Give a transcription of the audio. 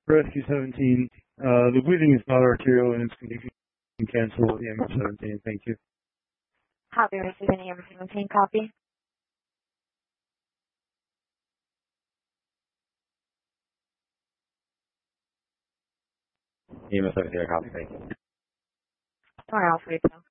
Rescue 17. The bleeding is not arterial and you can cancel EMS 17. Thank you. Copy, receiving EMS 17, copy. EMS 17, copy, thank you. Or Alpha 8.